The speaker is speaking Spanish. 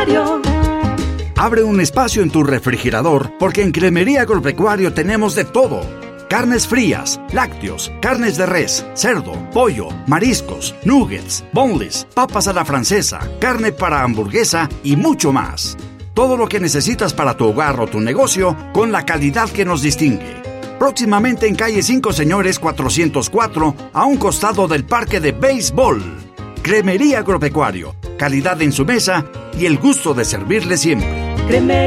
Agropecuario. Abre un espacio en tu refrigerador porque en Cremería Agropecuario tenemos de todo. Carnes frías, lácteos, carnes de res, cerdo, pollo, mariscos, nuggets, boneless, papas a la francesa, carne para hamburguesa y mucho más. Todo lo que necesitas para tu hogar o tu negocio con la calidad que nos distingue. Próximamente en calle 5 Señores 404, a un costado del Parque de Béisbol. Cremería Agropecuario, calidad en su mesa y el gusto de servirle siempre.